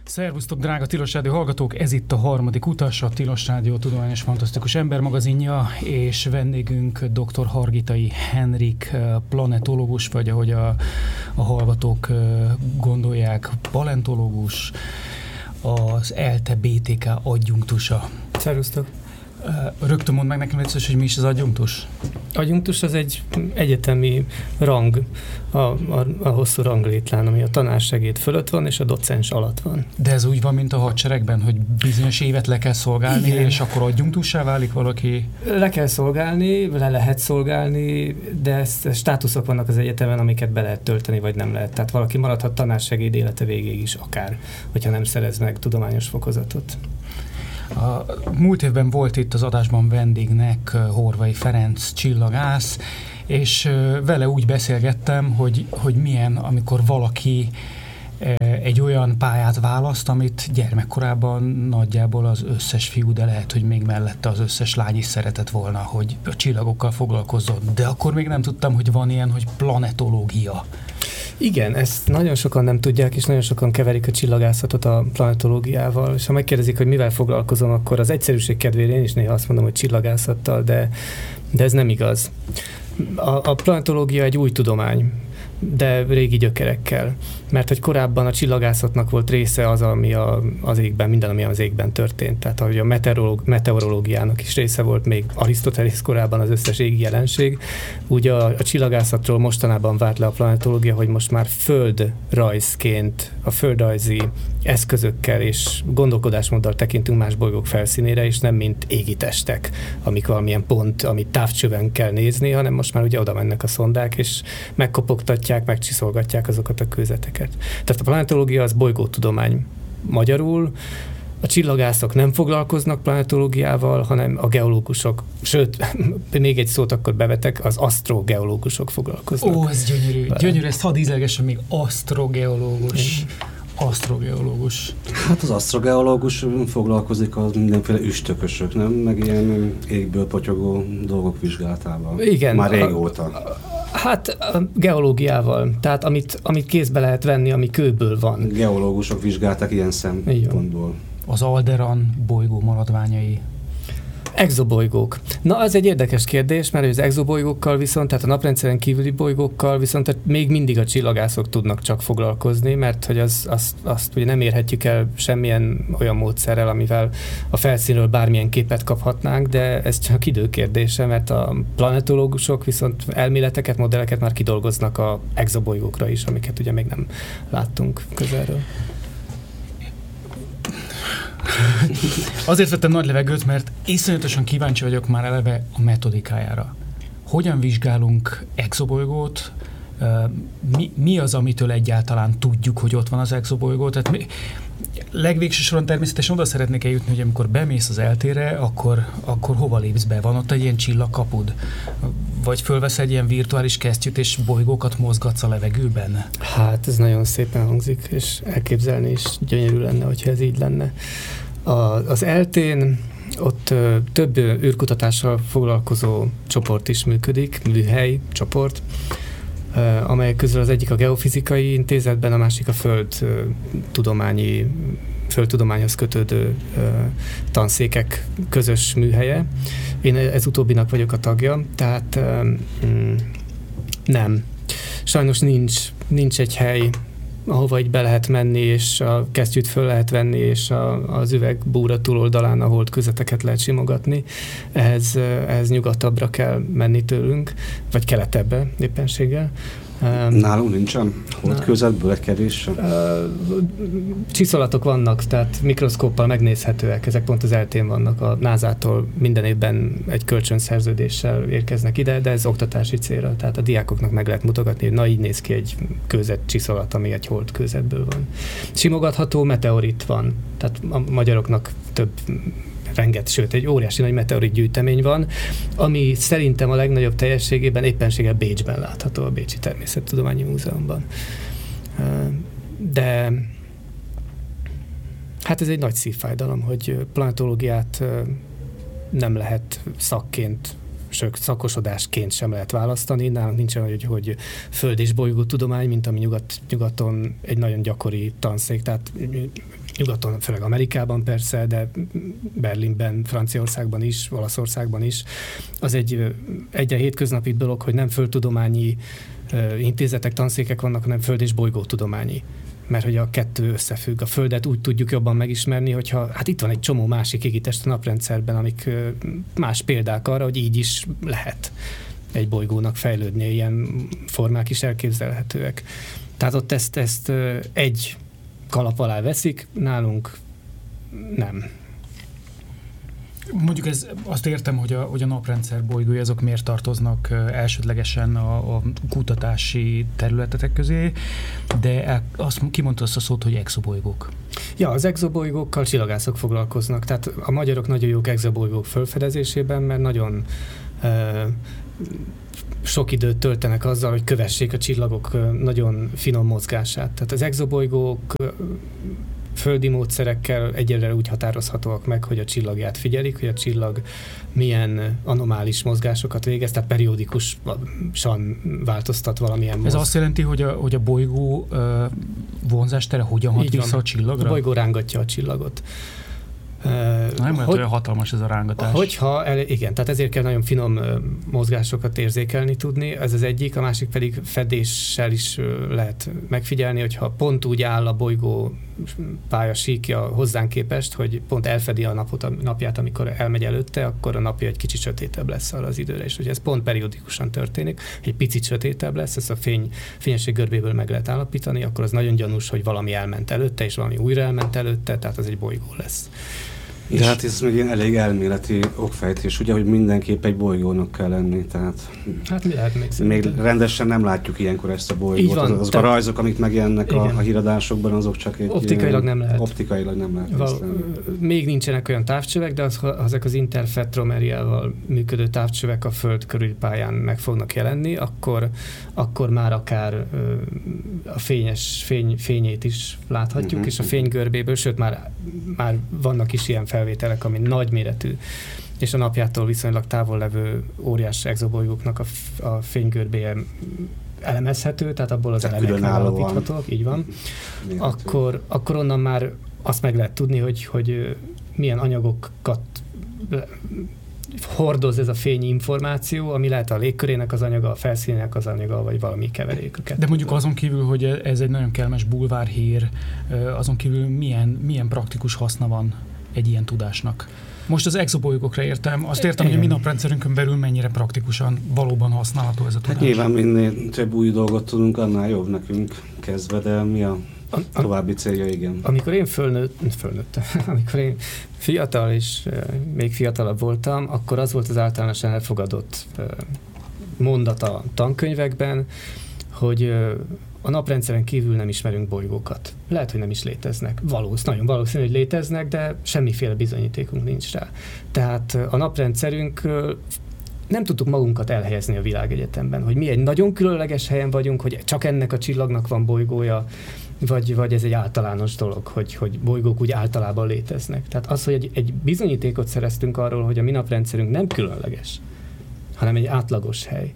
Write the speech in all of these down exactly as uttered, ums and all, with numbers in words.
Szervusztok, drága Tilos Rádió hallgatók! Ez itt a harmadik utas, a Tilos Rádió tudományos fantasztikus embermagazinja, és vendégünk dr. Hargitai Henrik, planetológus, vagy ahogy a, a hallgatók gondolják, paleontológus, az ELTE bé té ká adjunktusa. Szervusztok! Rögtön mondd meg nekem egyszer, hogy mi is az adjunktus? Adjunktus az egy egyetemi rang, a, a, a hosszú ranglétlán, ami a tanársegéd fölött van, és a docens alatt van. De ez úgy van, mint a hadseregben, hogy bizonyos évet le kell szolgálni, igen, és akkor adjunktussá válik valaki? Le kell szolgálni, le lehet szolgálni, de ezt, státuszok vannak az egyetemen, amiket be lehet tölteni, vagy nem lehet. Tehát valaki maradhat tanársegéd élete végéig is akár, hogyha nem szerez meg tudományos fokozatot. A múlt évben volt itt az adásban vendégnek Horvai Ferenc csillagász, és vele úgy beszélgettem, hogy, hogy milyen, amikor valaki egy olyan pályát választ, amit gyermekkorában nagyjából az összes fiú, de lehet, hogy még mellette az összes lány is szeretett volna, hogy a csillagokkal foglalkozzon. De akkor még nem tudtam, hogy van ilyen, hogy planetológia. Igen, ezt nagyon sokan nem tudják, és nagyon sokan keverik a csillagászatot a planetológiával, és ha megkérdezik, hogy mivel foglalkozom, akkor az egyszerűség kedvére én is néha azt mondom, hogy csillagászattal, de, de ez nem igaz. A, a planetológia egy új tudomány, de régi gyökerekkel, mert hogy korábban a csillagászatnak volt része az, ami a, az égben, minden, ami az égben történt. Tehát ahogy a meteorológ, meteorológiának is része volt még Arisztotelész korában az összes égi jelenség, úgy a, a csillagászatról mostanában vált le a planetológia, hogy most már földrajzként, a földrajzi eszközökkel és gondolkodásmóddal tekintünk más bolygók felszínére, és nem mint égi testek, amik valamilyen pont, amit távcsőben kell nézni, hanem most már ugye oda mennek a szondák, és megkopogtatják, megcsiszolgatják azokat a kőzeteket. Tehát a planetológia az bolygótudomány magyarul, a csillagászok nem foglalkoznak planetológiával, hanem a geológusok, sőt, még egy szót akkor bevetek, az asztrogeológusok foglalkoznak. Ó, ez gyönyörű, gyönyörű, ezt hadd ízelgessem még, asztrogeológus. Asztrogeológus. Hát az asztrogeológus foglalkozik az mindenféle üstökösök, nem? Meg ilyen égből potyogó dolgok vizsgálatával. Igen. Már régóta. A, hát a geológiával, tehát amit, amit kézbe lehet venni, ami kőből van. Geológusok vizsgálták ilyen szempontból. Az Alderan bolygó maradványai. Exobolygók. Na, az egy érdekes kérdés, mert az exobolygókkal viszont, tehát a naprendszeren kívüli bolygókkal viszont még mindig a csillagászok tudnak csak foglalkozni, mert hogy az, azt, azt ugye nem érhetjük el semmilyen olyan módszerrel, amivel a felszínről bármilyen képet kaphatnánk, de ez csak idő kérdése, mert a planetológusok viszont elméleteket, modelleket már kidolgoznak a exobolygókra is, amiket ugye még nem láttunk közelről. Azért vettem nagy levegőt, mert iszonyatosan kíváncsi vagyok már eleve a metodikájára. Hogyan vizsgálunk exobolygót? Mi, mi az, amitől egyáltalán tudjuk, hogy ott van az exobolygó? Tehát mi, legvégső soron természetesen oda szeretnék eljutni, hogy amikor bemész az eltére, akkor, akkor hova lépsz be? Van ott egy ilyen csillagkapud? Vagy fölvesz egy ilyen virtuális kesztyűt, és bolygókat mozgatsz a levegőben? Hát ez nagyon szépen hangzik, és elképzelni is gyönyörű lenne, hogyha ez így lenne. A, az eltén ott ö, több űrkutatással foglalkozó csoport is működik, műhely csoport, ö, amelyek közül az egyik a Geofizikai Intézetben, a másik a Földtudományi, földtudományhoz kötődő ö, tanszékek közös műhelye. Én ez utóbbinak vagyok a tagja, tehát ö, mm, nem. Sajnos nincs, nincs egy hely, ahova így be lehet menni, és a kesztyűt föl lehet venni, és a, az üveg búra túloldalán a holdkőzeteket lehet simogatni. Ehhez, ehhez nyugatabbra kell menni tőlünk, vagy keletebbre éppenséggel. Nálunk nincsen holdkőzetből egy kevéssel? Csiszolatok vannak, tehát mikroszkóppal megnézhetőek, ezek pont az eltén vannak. A názától minden évben egy kölcsönszerződéssel érkeznek ide, de ez oktatási célra, tehát a diákoknak meg lehet mutogatni, hogy na így néz ki egy kőzet csiszolat, ami egy holdkőzetből van. Simogatható meteorit van, tehát a magyaroknak több renget, sőt, egy óriási nagy meteorit gyűjtemény van, ami szerintem a legnagyobb teljességében éppenséggel Bécsben látható, a Bécsi Természettudományi Múzeumban. De hát ez egy nagy szívfájdalom, hogy planetológiát nem lehet szakként, sőt, szakosodásként sem lehet választani. Nálunk nincsen, hogy, hogy föld- és bolygótudomány, mint ami nyugat, nyugaton egy nagyon gyakori tanszék, tehát nyugaton, főleg Amerikában persze, de Berlinben, Franciaországban is, Olaszországban is. Az egy egyre hétköznapi dolog, hogy nem földtudományi intézetek, tanszékek vannak, hanem föld- és bolygótudományi. Mert hogy a kettő összefügg. A Földet úgy tudjuk jobban megismerni, hogyha hát itt van egy csomó másik égitest a naprendszerben, amik más példák arra, hogy így is lehet egy bolygónak fejlődni, ilyen formák is elképzelhetőek. Tehát ott ezt, ezt egy kalap alá veszik, nálunk nem. Mondjuk ez, azt értem, hogy a, hogy a naprendszer bolygói azok miért tartoznak elsődlegesen a, a kutatási területetek közé, de el, azt kimondta azt a szót, hogy exobolygók. Ja, az exobolygókkal csillagászok foglalkoznak. Tehát a magyarok nagyon jók exobolygók felfedezésében, mert nagyon uh, sok időt töltenek azzal, hogy kövessék a csillagok uh, nagyon finom mozgását. Tehát az exobolygók uh, földi módszerekkel egyelőre úgy határozhatóak meg, hogy a csillagját figyelik, hogy a csillag milyen anomális mozgásokat végez, tehát periódikusan változtat valamilyen mozgást. Ez azt jelenti, hogy a, hogy a bolygó uh, vonzástere hogyan hat vissza a csillagra? A bolygó rángatja a csillagot. Uh, nem lehet olyan hatalmas ez a rángatás. Hogyha, el, igen, tehát ezért kell nagyon finom uh, mozgásokat érzékelni tudni, ez az egyik, a másik pedig fedéssel is uh, lehet megfigyelni, hogyha pont úgy áll a bolygó pályasíkja hozzánk képest, hogy pont elfedi a napot, a napját, amikor elmegy előtte, akkor a napja egy kicsit sötétebb lesz arra az időre, és hogy ez pont periódikusan történik, egy picit sötétebb lesz, ezt a fény, fényesség görbéből meg lehet állapítani, akkor az nagyon gyanús, hogy valami elment előtte, és valami újra elment előtte, tehát az egy bolygó lesz. De hát ez még ilyen elég elméleti okfejtés, ugye, hogy mindenképp egy bolygónak kell lenni, tehát hát mi lehet még még rendesen nem látjuk ilyenkor ezt a bolygót. Van, azok a rajzok, amik megjelennek a, a híradásokban, azok csak egy... Optikailag nem lehet. Optikailag nem lehet. Val- még nincsenek olyan távcsövek, de az, ezek az interferometriával működő távcsövek a Föld körüli pályán meg fognak jelenni, akkor, akkor már akár a fényes fény, fényét is láthatjuk, uh-huh. és a fénygörbéből, sőt már, már vannak is ilyen felvételek, ami nagyméretű, és a napjától viszonylag távol levő óriás exobolygóknak a, a fénygörbéje elemezhető, tehát abból az elemek megalapíthatók, így van. Akkor, akkor onnan már azt meg lehet tudni, hogy, hogy milyen anyagokat hordoz ez a fényinformáció, ami lehet a légkörének az anyaga, a felszínének az anyaga, vagy valami keverék. De mondjuk azon kívül, hogy ez egy nagyon kellemes bulvárhír, azon kívül milyen, milyen praktikus haszna van egy ilyen tudásnak? Most az exobolygókra értem, azt értem, igen. hogy a mi naprendszerünkön belül mennyire praktikusan valóban használható ez a tudás. Hát nyilván minél több új dolgot tudunk, annál jobb nekünk kezdve, de mi a a további célja, igen. Amikor én fölnőtt, fölnőttem, amikor én fiatal és uh, még fiatalabb voltam, akkor az volt az általánosan elfogadott uh, mondat a tankönyvekben, hogy uh, a naprendszeren kívül nem ismerünk bolygókat. Lehet, hogy nem is léteznek. Valósz, nagyon valószínű, hogy léteznek, de semmiféle bizonyítékunk nincs rá. Tehát uh, a naprendszerünk uh, nem tudtuk magunkat elhelyezni a világegyetemben, hogy mi egy nagyon különleges helyen vagyunk, hogy csak ennek a csillagnak van bolygója, vagy, vagy ez egy általános dolog, hogy, hogy bolygók úgy általában léteznek. Tehát az, hogy egy, egy bizonyítékot szereztünk arról, hogy a mi naprendszerünk nem különleges, hanem egy átlagos hely,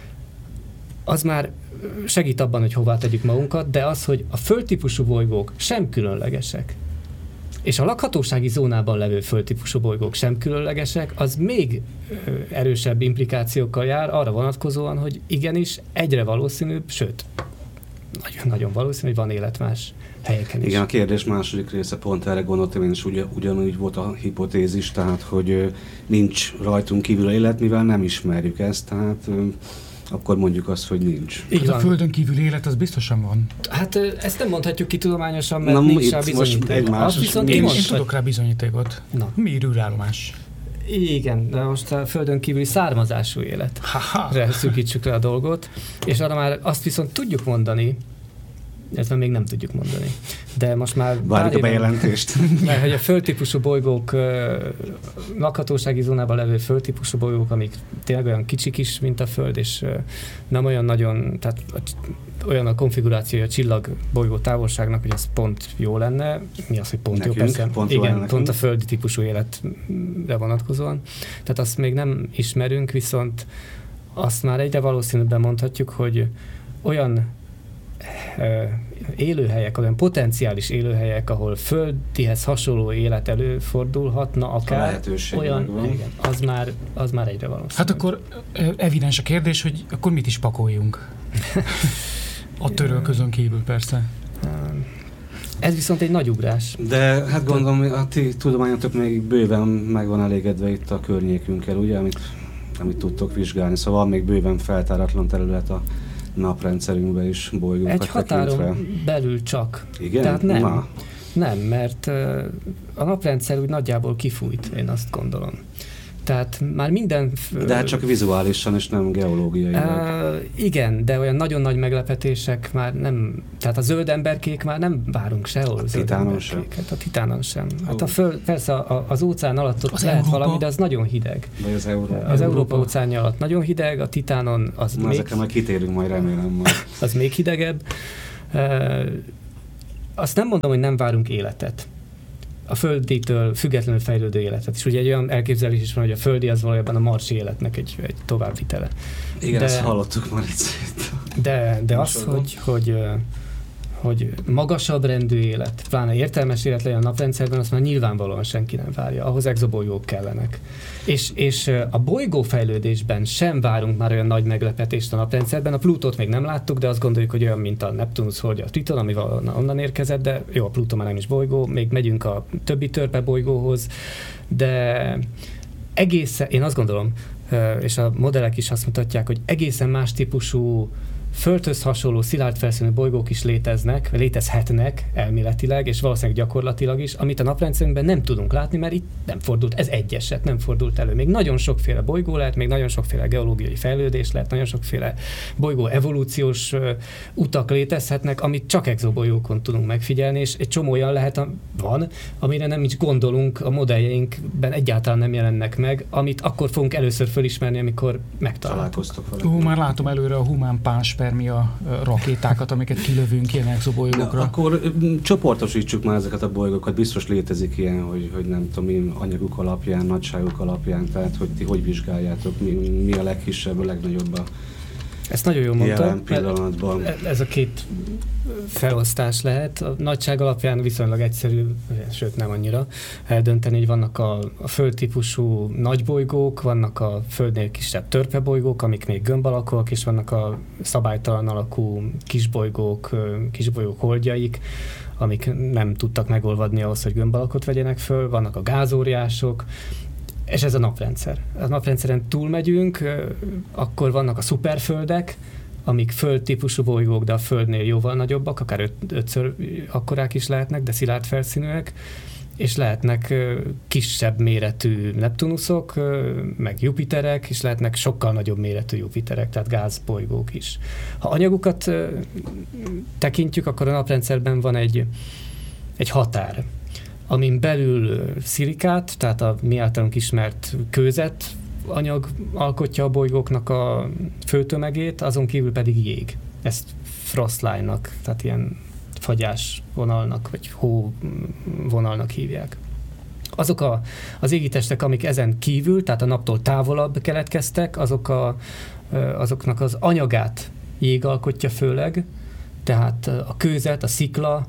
az már segít abban, hogy hová tegyük magunkat, de az, hogy a földtípusú bolygók sem különlegesek, és a lakhatósági zónában levő földtípusú bolygók sem különlegesek, az még erősebb implikációkkal jár arra vonatkozóan, hogy igenis egyre valószínűbb, sőt, nagyon-nagyon valószínű, hogy van élet más helyeken is. Igen, a kérdés második része pont erre gondoltam, én is ugyan, ugyanúgy volt a hipotézis, tehát hogy nincs rajtunk kívül élet, mivel nem ismerjük ezt, tehát akkor mondjuk azt, hogy nincs. Hát a Földön kívül élet, az biztosan van. Hát ezt nem mondhatjuk ki tudományosan, mert Na, nincs rá bizonyíték. Azt viszont én, én tudok rá bizonyítékot. Na. Mi űrállomás? Igen, de most a Földön kívüli származású életre szűkítsük le a dolgot, és arra már azt viszont tudjuk mondani, ezt még nem tudjuk mondani, de most már várjuk a bejelentést. Mert hogy a földtípusú bolygók, lakhatósági zónában levő földtípusú bolygók, amik tényleg olyan kicsik is, mint a Föld, és nem olyan nagyon, tehát olyan a konfigurációja a csillag bolygó távolságnak, hogy ez pont jó lenne. Mi az, hogy pont Nekünk, jó? Persze, pont igen, jó pont a földi típusú életre vonatkozóan. Tehát azt még nem ismerünk, viszont azt már egyre valószínűbben mondhatjuk, hogy olyan élőhelyek, olyan potenciális élőhelyek, ahol földihez hasonló élet előfordulhatna, akár olyan, igen, az már, az már egyre valószínű. Hát akkor evidens a kérdés, hogy akkor mit is pakoljunk? A törölközön kívül persze. Ez viszont egy nagy ugrás. De hát gondolom, a ti tudományotok még bőven meg van elégedve itt a környékünkkel, ugye, amit, amit tudtok vizsgálni. Szóval van még bőven feltáratlan terület a naprendszerünkben is, bolygókat Egy határon tekintve. belül csak. Igen? Tehát nem. Na. Nem, mert a naprendszer úgy nagyjából kifújt, én azt gondolom. Tehát már minden... De hát csak vizuálisan, és nem geológiailag. Uh, igen, de olyan nagyon nagy meglepetések már nem... Tehát a zöld emberkék már nem várunk sehol. A titánon sem. A titánon sem. Hát Oh. a föld, persze a, az óceán alatt ott Az lehet Európa? valami, de az nagyon hideg. Vagy az Európa. Az Európa, Európa óceánja alatt nagyon hideg, a titánon az, Na, még, ezekre majd kitérünk, majd remélem majd. az még hidegebb. Uh, azt nem mondom, hogy nem várunk életet. A földitől függetlenül fejlődő életet. És ugye egy olyan elképzelés is van, hogy a földi az valójában a marsi életnek egy, egy továbbvitele. Igen, de, ezt hallottuk már itt. De, de az, hogy, hogy, hogy magasabb rendű élet, pláne értelmes élet legyen a naprendszerben, azt már nyilvánvalóan senki nem várja. Ahhoz exobolygók kellenek. És, és a bolygófejlődésben sem várunk már olyan nagy meglepetést a naprendszerben. A Plutót még nem láttuk, de azt gondoljuk, hogy olyan, mint a Neptunusz holdja, a Triton, ami onnan érkezett, de jó, a Plutó már nem is bolygó, még megyünk a többi törpe bolygóhoz, de egészen, én azt gondolom, és a modellek is azt mutatják, hogy egészen más típusú Földhöz hasonló szilárd felszínű bolygók is léteznek, vagy létezhetnek elméletileg, és valószínűleg gyakorlatilag is, amit a naprendszerünkben nem tudunk látni, mert itt nem fordult, ez egy eset, nem fordult elő. Még nagyon sokféle bolygó lehet, még nagyon sokféle geológiai fejlődés lehet, nagyon sokféle bolygó evolúciós uh, utak létezhetnek, amit csak exobolygókon tudunk megfigyelni, és egy csomó olyan lehet, van, amire nem is gondolunk, a modelljeinkben egyáltalán nem jelennek meg, amit akkor fogunk először fölismerni, amikor megtaláltuk. Ó, már látom előre a humán pánspermia rakétákat, amiket kilövünk ilyen exobolygókra. Na, akkor csoportosítsuk már ezeket a bolygókat. Biztos létezik ilyen, hogy, hogy nem tudom, mi anyaguk alapján, nagyságuk alapján, tehát hogy ti hogy vizsgáljátok, mi, mi a legkisebb, a legnagyobb a Ezt nagyon jól mondta. jelen pillanatban. Ez a két felosztás lehet. A nagyság alapján viszonylag egyszerű, sőt nem annyira eldönteni, hogy vannak a, a földtípusú nagybolygók, vannak a földnél kisebb törpebolygók, amik még gömb alakúak, és vannak a szabálytalan alakú kisbolygók, kisbolygók holdjaik, amik nem tudtak megolvadni ahhoz, hogy gömb alakot vegyenek föl, vannak a gázóriások, és ez a naprendszer. A naprendszeren túlmegyünk, akkor vannak a szuperföldek, amik földtípusú bolygók, de a Földnél jóval nagyobbak, akár öt, ötször akkorák is lehetnek, de szilárd felszínűek, és lehetnek kisebb méretű Neptunuszok, meg Jupiterek, és lehetnek sokkal nagyobb méretű Jupiterek, tehát gázbolygók is. Ha anyagukat tekintjük, akkor a naprendszerben van egy, egy határ, amin belül szilikát, tehát a mi általunk ismert kőzet anyag alkotja a bolygóknak a főtömegét, azon kívül pedig jég. Ezt frostline-nak, tehát ilyen fagyás vonalnak, vagy hó vonalnak hívják. Azok a, az égitestek, amik ezen kívül, tehát a naptól távolabb keletkeztek, azok a, azoknak az anyagát jég alkotja főleg, tehát a kőzet, a szikla,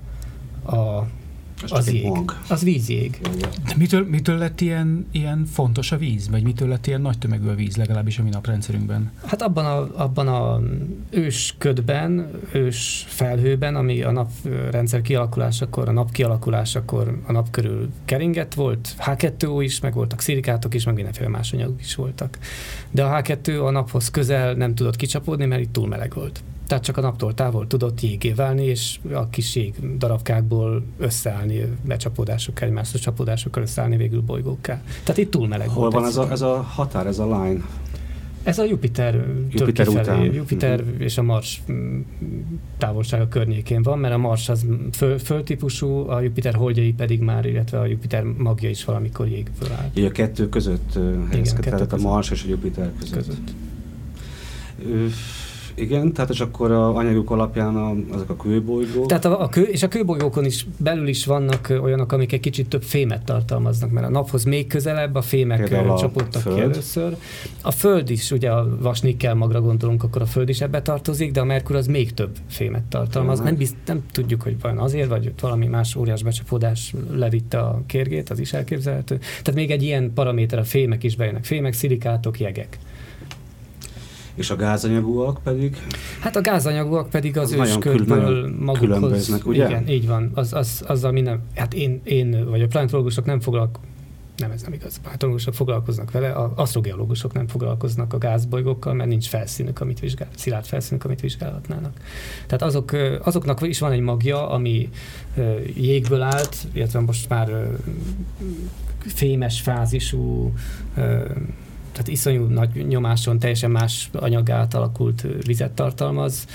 a az jég. Az vízjég. De mitől, mitől lett ilyen, ilyen fontos a víz? Vagy mitől lett ilyen nagy tömegű a víz, legalábbis a mi naprendszerünkben? Hát abban a, abban a ősködben, ős felhőben, ami a naprendszer kialakulásakor, a nap kialakulásakor a nap körül keringett, volt há kettő ó is, meg voltak szilikátok is, meg mindenféle más anyagok is voltak. De a há kettő a naphoz közel nem tudott kicsapódni, mert itt túl meleg volt. Tehát csak a naptól távol tudott jégé válni, és a kis jég darabkákból összeállni, becsapódásokkal, egymásra csapódásokkal összeállni végül bolygókká. Tehát itt túl meleg Hol volt. Hol van ez a, ez a határ, ez a line? Ez a Jupiter, Jupiter után. Jupiter mm-hmm. és a Mars távolsága környékén van, mert a Mars az föl, földtípusú, a Jupiter holdjai pedig már, illetve a Jupiter magja is valamikor jégből áll. Így a kettő között helyezkedik, tehát a Mars és a Jupiter között. között. Igen, tehát és akkor a anyaguk alapján a, azok a kőbolygók. Tehát a, a kő, és a kőbolygókon is belül is vannak olyanok, amik egy kicsit több fémet tartalmaznak, mert a naphoz még közelebb a fémek Például csapódtak a ki először. A Föld is, ugye a vas-nikkel magra gondolunk, akkor a Föld is ebbe tartozik, de a Merkur az még több fémet tartalmaz. Nem, bizt, nem tudjuk, hogy vajon azért, vagy valami más óriás becsapódás levitte a kérgét, az is elképzelhető. Tehát még egy ilyen paraméter, a fémek is bejönnek. Fémek, szilikátok, jegek. És a gázanyagúak pedig? Hát a gázanyagúak pedig az, az ősködből magukhoz. Ugye? Igen, így van. Az, az, azzal minden, hát én, én vagy a planetológusok nem foglalkoznak, nem ez nem igaz, a planetológusok foglalkoznak vele, az asztrogeológusok nem foglalkoznak a gázbolygókkal, mert nincs felszínük, amit vizsgál, szilárd felszínük, amit vizsgálhatnának. Tehát azok, azoknak is van egy magja, ami jégből állt, illetve most már fémes fázisú, tehát iszonyú nagy nyomáson teljesen más anyaggá átalakult vizet tartalmaz.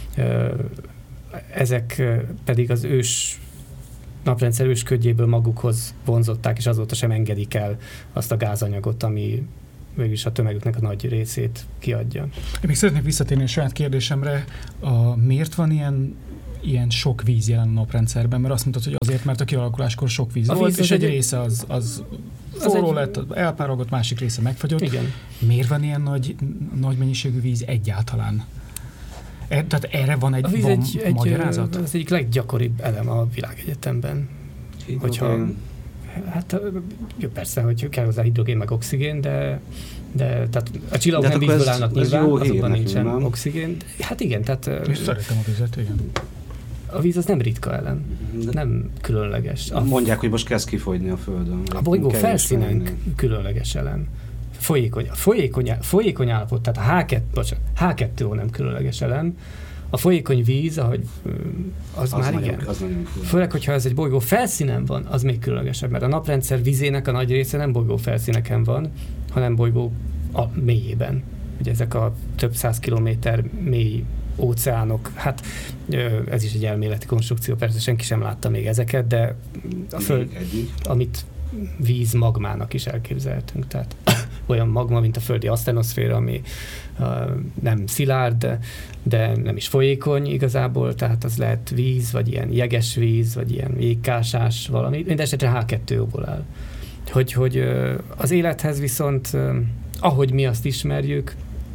Ezek pedig az ős naprendszer ősködjéből magukhoz vonzották, és azóta sem engedik el azt a gázanyagot, ami mégis a tömegüknek a nagy részét kiadja. Én még szeretnék visszatérni a saját kérdésemre. A, miért van ilyen ilyen sok víz jelen a naprendszerben, mert azt mondtad, hogy azért, mert a kialakuláskor sok víz a volt, víz és egy, egy része az, az forró egy... lett, elpárolgott, másik része megfagyott. Igen. Miért van ilyen nagy, nagy mennyiségű víz egyáltalán? E, tehát erre van egy, van egy, egy magyarázat? Ez egyik leggyakoribb elem a világegyetemben. Hogyha, hát jó, persze, hogy kell hozzá hidrogén meg oxigén, de de tehát a csillagok nem vízből állnak nyilván, azokban nincsen nem? oxigén. Hát igen, tehát... És szeretem a vizet, igen. A víz az nem ritka elem, de nem különleges. A mondják, hogy most kezd kifogyni a Földön. A bolygó felszínen különleges elem. Folyékony, folyékony, folyékony állapot, tehát a há kettő, bocsánat, há kettő ó nem különleges elem. A folyékony víz, ahogy az, az már nagyon, igen. Az főleg, hogyha ez egy bolygó felszínen van, az még különlegesebb, mert a naprendszer vízének a nagy része nem bolygó felszíneken van, hanem bolygó a mélyében. Ugye ezek a több száz kilométer mély óceánok, hát ez is egy elméleti konstrukció, persze senki sem látta még ezeket, de a Föld, amit víz magmának is elképzelhetünk, tehát olyan magma, mint a földi asztenoszféra, ami uh, nem szilárd, de, de nem is folyékony igazából, tehát az lehet víz, vagy ilyen jeges víz, vagy ilyen jégkásás, valami, mindesetre há kettő ó-ból áll. Hogy, hogy uh, az élethez viszont, uh, ahogy mi azt ismerjük,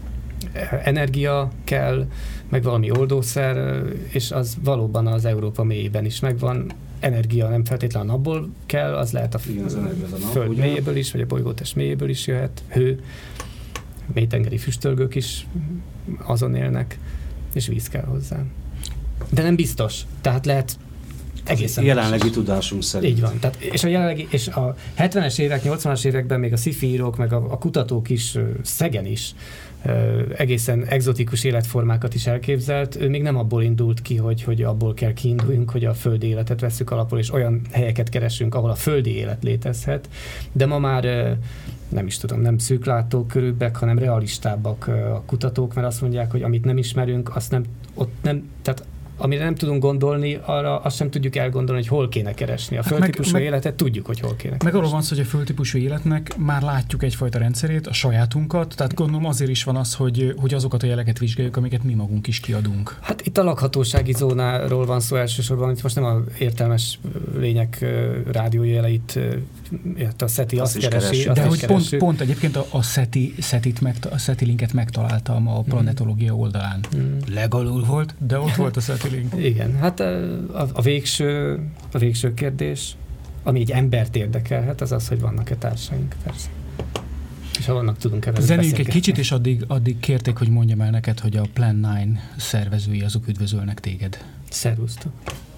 energia kell, meg valami oldószer, és az valóban az Európa mélyében is megvan. Energia nem feltétlenül a napból kell, az lehet a, igen, az a nap, Föld ugye? mélyéből is, vagy a bolygótest mélyéből is jöhet, hő, mélytengeri füstölgők is azon élnek, és víz kell hozzá. De nem biztos, tehát lehet egészen jelenlegi biztos. Tudásunk szerint. Így van. Tehát, és, a jelenlegi, és a hetvenes évek, nyolcvanas években még a sci-fi írók, meg a, a kutatók is, Szegen is egészen egzotikus életformákat is elképzelt. Ő még nem abból indult ki, hogy, hogy abból kell kiinduljunk, hogy a földi életet vesszük alapul, és olyan helyeket keresünk, ahol a földi élet létezhet. De ma már nem is tudom, nem szűklátókörűbbek, hanem realistábbak a kutatók, mert azt mondják, hogy amit nem ismerünk, azt nem, ott nem, tehát amire nem tudunk gondolni, arra azt sem tudjuk elgondolni, hogy hol kéne keresni. A földtípusú meg, életet tudjuk, hogy hol kéne keresni. Meg arról van szó, hogy a földtípusú életnek már látjuk egyfajta rendszerét, a sajátunkat, tehát gondolom azért is van az, hogy, hogy azokat a jeleket vizsgáljuk, amiket mi magunk is kiadunk. Hát itt a lakhatósági zónáról van szó elsősorban, itt most nem a értelmes lények rádiójeleit, a SETI azt, azt keresi. De hogy pont, pont egyébként a, a SETI, SETI-t meg, a SETI linket megtaláltam a planetológia oldalán. Hmm. Legalul volt, de ott volt a SETI. Igen, hát a, a, végső, a végső kérdés, ami egy embert érdekelhet, az az, hogy vannak-e társaink, persze. És ha vannak, tudunk-e velük Zenéljünk egy kicsit, és addig, addig kérték, hogy mondjam el neked, hogy a Plan kilenc szervezői azok üdvözölnek téged. Szervusztok!